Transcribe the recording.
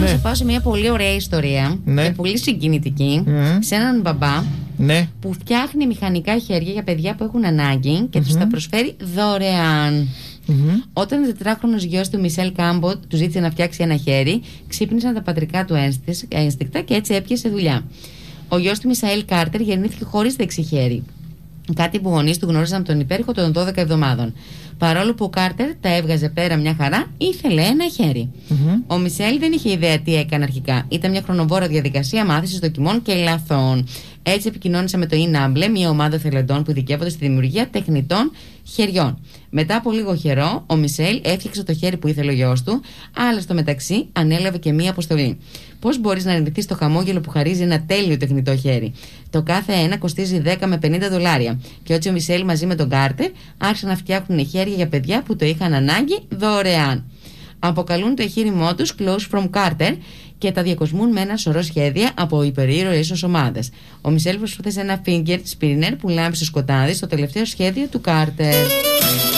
να πάω σε μια πολύ ωραία ιστορία και πολύ συγκινητική. Σε έναν μπαμπά που φτιάχνει μηχανικά χέρια για παιδιά που έχουν ανάγκη και τους τα προσφέρει δωρεάν. Όταν ο 4χρονος γιος του Μισελ Κάμπο του ζήτησε να φτιάξει ένα χέρι, ξύπνησαν τα πατρικά του ένστικτα και έτσι έπιασε δουλειά. Ο γιος του Μισαήλ Κάρτερ γεννήθηκε χωρίς δεξί χέρι. Κάτι που οι γονείς του γνώριζαν από τον υπέρηχο των 12 εβδομάδων. Παρόλο που ο Κάρτερ τα έβγαζε πέρα μια χαρά, ήθελε ένα χέρι. Ο Μισελ δεν είχε ιδέα τι έκανε αρχικά. Ήταν μια χρονοβόρα διαδικασία μάθησης δοκιμών και λαθών. Έτσι επικοινώνησε με το Ινάμπλε, μια ομάδα θελοντών που ειδικεύονται στη δημιουργία τεχνητών χεριών. Μετά από λίγο καιρό, ο Μισελ έφτιαξε το χέρι που ήθελε ο γιος του, αλλά στο μεταξύ ανέλαβε και μία αποστολή. Πώς μπορείς να αρνηθείς το χαμόγελο που χαρίζει ένα τέλειο τεχνητό χέρι? Το κάθε ένα κοστίζει 10 με $50. Και έτσι ο Μισελ μαζί με τον Κάρτερ άρχισαν να φτιάχνουν χέρια για παιδιά που το είχαν ανάγκη δωρεάν. Αποκαλούν το εγχείρημό τους Close from Carter και τα διακοσμούν με ένα σωρό σχέδια από υπερήρωες ομάδες. Ο Μισελ προσπάθησε ένα finger spinner που λάμψει στο σκοτάδι στο τελευταίο σχέδιο του Κάρτερ.